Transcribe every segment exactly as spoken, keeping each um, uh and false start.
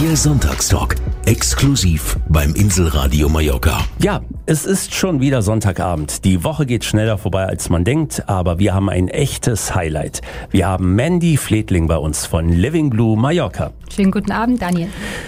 Der Sonntagstalk, exklusiv beim Inselradio Mallorca. Ja, es ist schon wieder Sonntagabend. Die Woche geht schneller vorbei, als man denkt, aber wir haben ein echtes Highlight. Wir haben Mandy Fledling bei uns von Living Blue Mallorca. Schönen guten Abend, Daniel.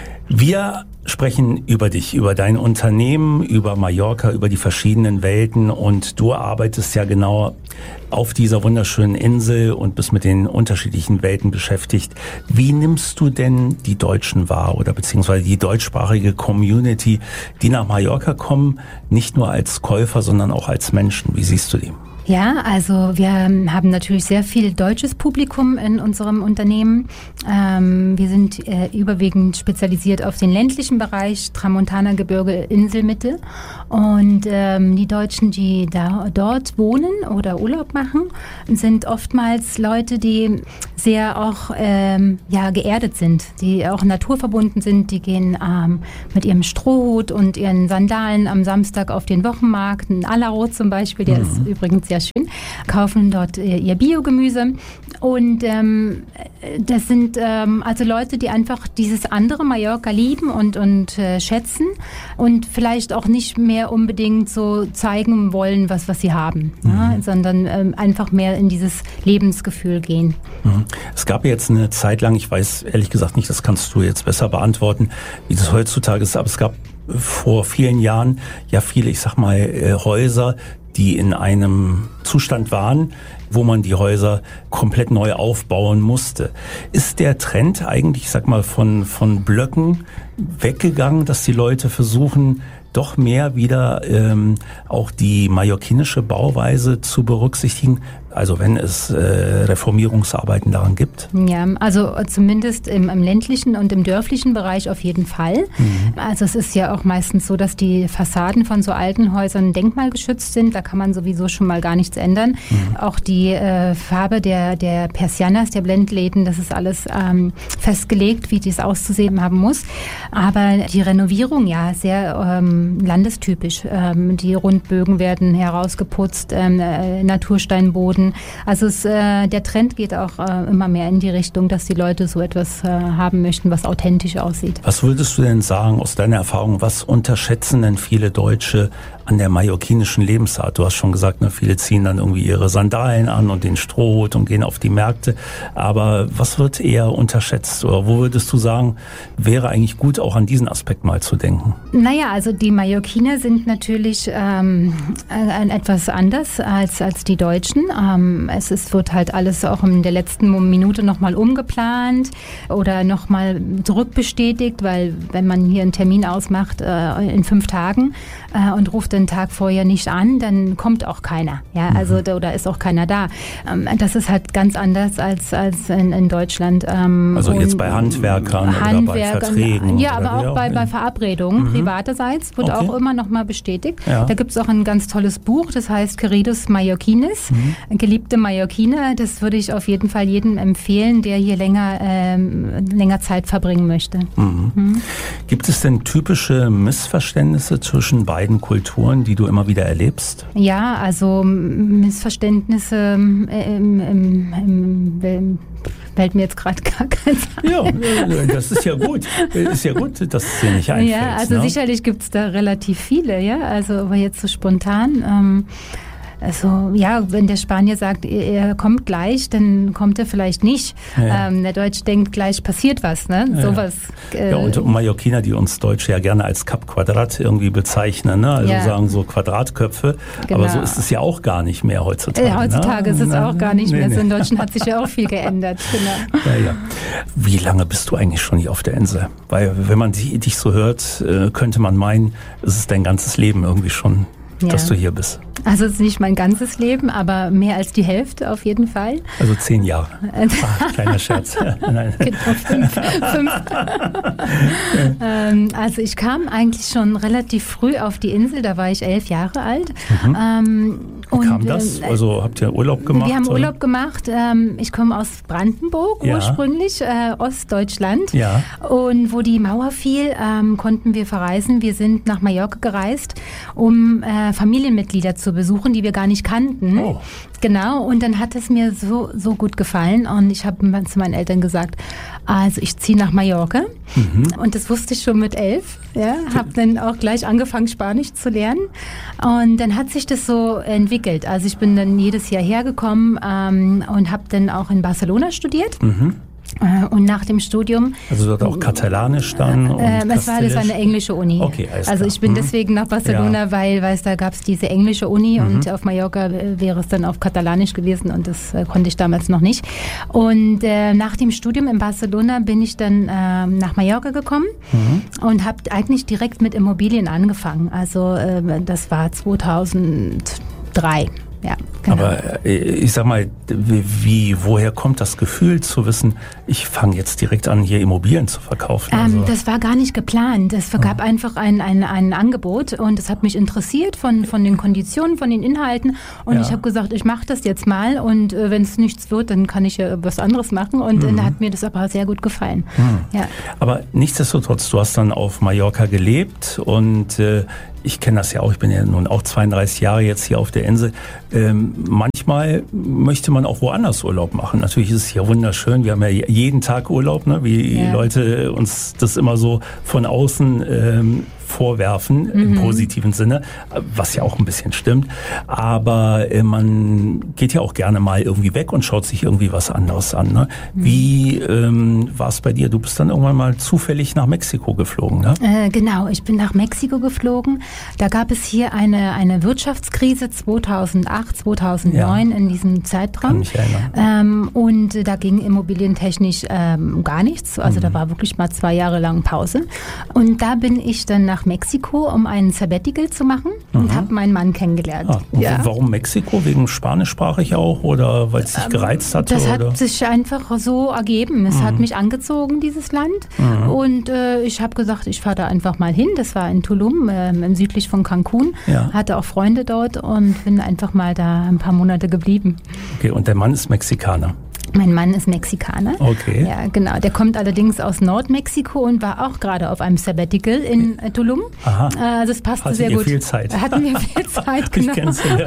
Wir sprechen über dich, über dein Unternehmen, über Mallorca, über die verschiedenen Welten, und du arbeitest ja genau auf dieser wunderschönen Insel und bist mit den unterschiedlichen Welten beschäftigt. Wie nimmst du denn die Deutschen wahr oder beziehungsweise die deutschsprachige Community, die nach Mallorca kommen, nicht nur als Käufer, sondern auch als Menschen? Wie siehst du die? Ja, also wir haben natürlich sehr viel deutsches Publikum in unserem Unternehmen. Ähm, wir sind äh, überwiegend spezialisiert auf den ländlichen Bereich, Tramontana-Gebirge, Inselmitte. Und ähm, die Deutschen, die da dort wohnen oder Urlaub machen, sind oftmals Leute, die sehr auch ähm, ja, geerdet sind, die auch naturverbunden sind. Die gehen ähm, mit ihrem Strohhut und ihren Sandalen am Samstag auf den Wochenmarkt, ein Alaro zum Beispiel, der mhm. ist übrigens sehr schön, kaufen dort ihr Biogemüse. Und ähm, das sind ähm, also Leute, die einfach dieses andere Mallorca lieben und, und äh, schätzen und vielleicht auch nicht mehr unbedingt so zeigen wollen, was, was sie haben, mhm. ja, sondern ähm, einfach mehr in dieses Lebensgefühl gehen. Mhm. Es gab jetzt eine Zeit lang, ich weiß ehrlich gesagt nicht, das kannst du jetzt besser beantworten, wie das heutzutage ist, aber es gab vor vielen Jahren ja viele, ich sag mal, äh, Häuser, die in einem Zustand waren, wo man die Häuser komplett neu aufbauen musste. Ist der Trend eigentlich, ich sag mal, von, von Blöcken weggegangen, dass die Leute versuchen, doch mehr wieder ähm, auch die mallorquinische Bauweise zu berücksichtigen, also wenn es äh, Reformierungsarbeiten daran gibt? Ja, also zumindest im, im ländlichen und im dörflichen Bereich auf jeden Fall. Mhm. Also es ist ja auch meistens so, dass die Fassaden von so alten Häusern denkmalgeschützt sind. Da kann man sowieso schon mal gar nichts ändern. Mhm. Auch die äh, Farbe der, der Persianas, der Blendläden, das ist alles ähm, festgelegt, wie dies auszusehen haben muss. Aber die Renovierung, ja, sehr ähm, landestypisch. Ähm, die Rundbögen werden herausgeputzt, ähm, äh, Natursteinboden. Also es, äh, der Trend geht auch äh, immer mehr in die Richtung, dass die Leute so etwas äh, haben möchten, was authentisch aussieht. Was würdest du denn sagen aus deiner Erfahrung, was unterschätzen denn viele Deutsche an der mallorquinischen Lebensart? Du hast schon gesagt, ne, viele ziehen dann irgendwie ihre Sandalen an und den Strohhut und gehen auf die Märkte. Aber was wird eher unterschätzt? Oder wo würdest du sagen, wäre eigentlich gut, auch an diesen Aspekt mal zu denken? Naja, also die Mallorquiner sind natürlich ähm, äh, etwas anders als, als die Deutschen. Ähm, es ist, wird halt alles auch in der letzten Minute nochmal umgeplant oder nochmal zurückbestätigt, weil wenn man hier einen Termin ausmacht äh, in fünf Tagen äh, und ruft den Tag vorher nicht an, dann kommt auch keiner. Ja, also mhm. oder ist auch keiner da. Ähm, das ist halt ganz anders als, als in, in Deutschland. Ähm, also jetzt bei Handwerkern Handwerkern, oder bei Verträgen? Ja, oder aber auch bei, bei Verabredungen, mhm. privaterseits, wird okay. auch immer nochmal bestätigt. Ja. Da gibt es auch ein ganz tolles Buch, das heißt Queridos Mallorquines, mhm. geliebte Mallorquiner. Das würde ich auf jeden Fall jedem empfehlen, der hier länger, ähm, länger Zeit verbringen möchte. Mhm. Mhm. Gibt es denn typische Missverständnisse zwischen beiden Kulturen, die du immer wieder erlebst? Ja, also Missverständnisse im, im, im, im fällt mir jetzt gerade gar keins ein. Ja, das ist ja gut. Ist ja gut, dass es dir nicht einfällt. Ja, also ne? Sicherlich gibt es da relativ viele, ja. Also aber jetzt so spontan. Ähm, Also ja, wenn der Spanier sagt, er kommt gleich, dann kommt er vielleicht nicht. Ja. Ähm, der Deutsche denkt, gleich passiert was, ne? Ja, sowas. Äh, ja, und Mallorquiner, die uns Deutsche ja gerne als Cap Quadrat irgendwie bezeichnen, ne? Also ja. sagen so Quadratköpfe. Genau. Aber so ist es ja auch gar nicht mehr heutzutage. Äh, heutzutage ne? ist es auch gar nicht nee, mehr. nee. So in Deutschland hat sich ja auch viel geändert. Genau. Ja, ja. Wie lange bist du eigentlich schon hier auf der Insel? Weil wenn man dich so hört, könnte man meinen, es ist dein ganzes Leben irgendwie schon, ja. dass du hier bist. Also es ist nicht mein ganzes Leben, aber mehr als die Hälfte auf jeden Fall. Also zehn Jahre. Ach, kleiner Scherz. Nein. Genau, fünf. fünf. ähm, also ich kam eigentlich schon relativ früh auf die Insel, da war ich elf Jahre alt. Mhm. Ähm, Wie und, kam das? Äh, also habt ihr Urlaub gemacht? Wir haben oder? Urlaub gemacht. Ähm, ich komme aus Brandenburg ja. ursprünglich, äh, Ostdeutschland. Ja. Und wo die Mauer fiel, ähm, konnten wir verreisen. Wir sind nach Mallorca gereist, um äh, Familienmitglieder zu besuchen, die wir gar nicht kannten. Oh. Genau, und dann hat es mir so, so gut gefallen und ich habe zu meinen Eltern gesagt, also ich ziehe nach Mallorca mhm. und das wusste ich schon mit elf, ja, habe dann auch gleich angefangen Spanisch zu lernen und dann hat sich das so entwickelt. Also ich bin dann jedes Jahr hergekommen ähm, und habe dann auch in Barcelona studiert. Mhm. Und nach dem Studium... Also dort auch Katalanisch dann? Und äh, es war, das war eine englische Uni. Okay, alles also ich bin mhm. deswegen nach Barcelona, ja. weil, weil es da gab es diese englische Uni mhm. und auf Mallorca wäre es dann auf Katalanisch gewesen und das äh, konnte ich damals noch nicht. Und äh, nach dem Studium in Barcelona bin ich dann äh, nach Mallorca gekommen mhm. und habe eigentlich direkt mit Immobilien angefangen. Also äh, das war zweitausenddrei. Ja, genau. Aber äh, ich sag mal, wie, wie, woher kommt das Gefühl zu wissen, ich fange jetzt direkt an, hier Immobilien zu verkaufen? Also ähm, das war gar nicht geplant. Es gab ja. einfach ein, ein, ein Angebot und es hat mich interessiert von, von den Konditionen, von den Inhalten und ja. ich habe gesagt, ich mache das jetzt mal und äh, wenn es nichts wird, dann kann ich ja was anderes machen und mhm. dann hat mir das aber sehr gut gefallen. Mhm. Ja. Aber nichtsdestotrotz, du hast dann auf Mallorca gelebt und äh, ich kenne das ja auch, ich bin ja nun auch zweiunddreißig Jahre jetzt hier auf der Insel. Ähm, manchmal möchte man auch woanders Urlaub machen. Natürlich ist es ja wunderschön, wir haben ja jeden Tag Urlaub, ne? Wie ja. Leute uns das immer so von außen ähm, vorwerfen, mhm. im positiven Sinne, was ja auch ein bisschen stimmt. Aber äh, man geht ja auch gerne mal irgendwie weg und schaut sich irgendwie was anderes an. Ne? Mhm. Wie ähm, war es bei dir? Du bist dann irgendwann mal zufällig nach Mexiko geflogen, ne? Äh, genau, ich bin nach Mexiko geflogen. Da gab es hier eine, eine Wirtschaftskrise zweitausendacht, zweitausendneun ja. in diesem Zeitraum. Kann mich erinnern. Ähm, und da ging immobilientechnisch ähm, gar nichts. Also mhm. da war wirklich mal zwei Jahre lang Pause. Und da bin ich dann nach Mexiko, um einen Sabbatical zu machen und mhm. habe meinen Mann kennengelernt. Ah, ja. Warum Mexiko? Wegen spanischsprachig auch oder weil es dich gereizt hat? Das oder? hat sich einfach so ergeben. Es mhm. hat mich angezogen, dieses Land. Mhm. Und äh, ich habe gesagt, ich fahre da einfach mal hin. Das war in Tulum, äh, südlich von Cancun. Ja. Hatte auch Freunde dort und bin einfach mal da ein paar Monate geblieben. Okay, und der Mann ist Mexikaner? Mein Mann ist Mexikaner. Okay. Ja, genau. Der kommt allerdings aus Nordmexiko und war auch gerade auf einem Sabbatical in äh, Tulum. Aha. Also es passte Hatte sehr ihr gut. viel Zeit. Hatten wir viel Zeit, genau. Ich kenn's ja.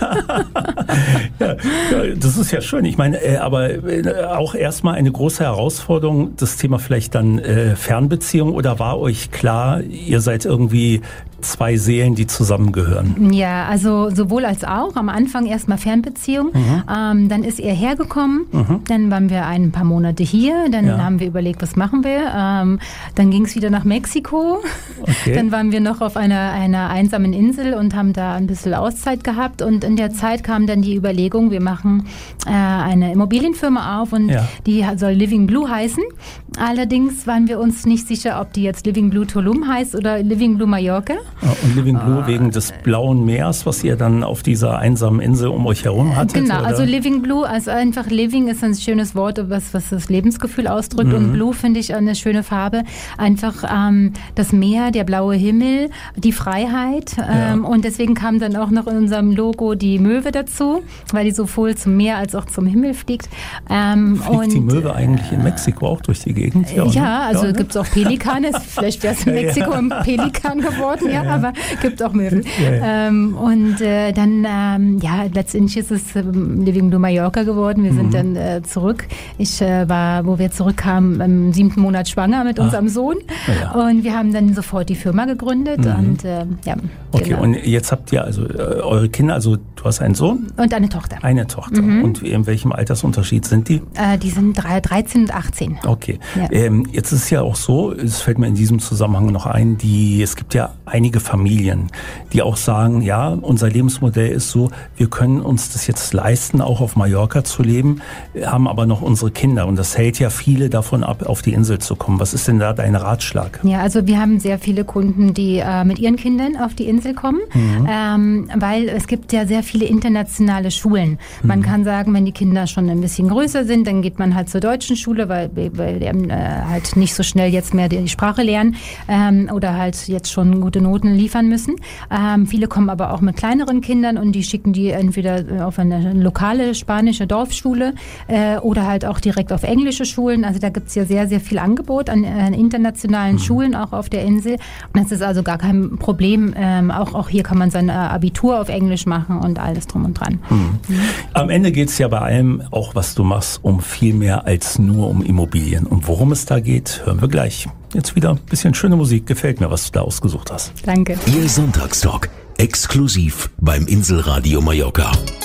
Ja, das ist ja schön. Ich meine, äh, aber äh, auch erstmal eine große Herausforderung, das Thema vielleicht dann äh, Fernbeziehung, oder war euch klar, ihr seid irgendwie zwei Seelen, die zusammengehören? Ja, also sowohl als auch. Am Anfang erstmal Fernbeziehung. Mhm. Ähm, dann ist er hergekommen. Mhm. Dann waren wir ein paar Monate hier. Dann ja. haben wir überlegt, was machen wir. Ähm, dann ging es wieder nach Mexiko. Okay. Dann waren wir noch auf einer, einer einsamen Insel und haben da ein bisschen Auszeit gehabt. Und in der Zeit kam dann die Überlegung, wir machen äh, eine Immobilienfirma auf und ja. die soll Living Blue heißen. Allerdings waren wir uns nicht sicher, ob die jetzt Living Blue Tulum heißt oder Living Blue Mallorca. Und Living Blue ah, wegen des blauen Meers, was ihr dann auf dieser einsamen Insel um euch herum hattet? Genau, oder? Also Living Blue, also einfach Living ist ein schönes Wort, was, was das Lebensgefühl ausdrückt. Mhm. Und Blue finde ich eine schöne Farbe. Einfach ähm, das Meer, der blaue Himmel, die Freiheit. Ähm, ja. Und deswegen kam dann auch noch in unserem Logo die Möwe dazu, weil die sowohl zum Meer als auch zum Himmel fliegt. Ähm, Fliegt und, die Möwe eigentlich in Mexiko auch durch die Gegend? Ja, ja also ja, gibt es auch Pelikane. Vielleicht wäre es in Mexiko ja, ja. ein Pelikan geworden, ja, ja. aber gibt auch Möwen. Ja, ja. Ähm, und äh, dann, ähm, ja, letztendlich ist es ähm, Living Blue Mallorca geworden. Wir mhm. sind dann äh, zurück. Ich äh, war, wo wir zurückkamen, im siebten Monat schwanger mit ah. unserem Sohn. Ja. Und wir haben dann sofort die Firma gegründet. Mhm. Und äh, ja, okay, genau. Und jetzt habt ihr also äh, eure Kinder, also du hast einen Sohn? Und eine Tochter. Eine Tochter. Mhm. Und in welchem Altersunterschied sind die? Äh, die sind drei, dreizehn und achtzehn. Okay. Ja. Ähm, jetzt ist es ja auch so, es fällt mir in diesem Zusammenhang noch ein, die, es gibt ja einige Familien, die auch sagen, ja, unser Lebensmodell ist so, wir können uns das jetzt leisten, auch auf Mallorca zu leben, haben aber noch unsere Kinder. Und das hält ja viele davon ab, auf die Insel zu kommen. Was ist denn da dein Ratschlag? Ja, also wir haben sehr viele Kunden, die äh, mit ihren Kindern auf die Insel kommen, mhm. ähm, weil es gibt ja sehr viele internationale Schulen. Man mhm. kann sagen, wenn die Kinder schon ein bisschen größer sind, dann geht man halt zur deutschen Schule, weil, weil die äh, halt nicht so schnell jetzt mehr die Sprache lernen ähm, oder halt jetzt schon gute Noten Noten liefern müssen. Ähm, viele kommen aber auch mit kleineren Kindern und die schicken die entweder auf eine lokale spanische Dorfschule äh, oder halt auch direkt auf englische Schulen. Also da gibt es ja sehr, sehr viel Angebot an, an internationalen mhm. Schulen auch auf der Insel. Und das ist also gar kein Problem. Ähm, auch, auch hier kann man sein Abitur auf Englisch machen und alles drum und dran. Mhm. Mhm. Am Ende geht es ja bei allem, auch was du machst, um viel mehr als nur um Immobilien. Und worum es da geht, hören wir gleich. Jetzt wieder ein bisschen schöne Musik. Gefällt mir, was du da ausgesucht hast. Danke. Ihr Sonntagstalk exklusiv beim Inselradio Mallorca.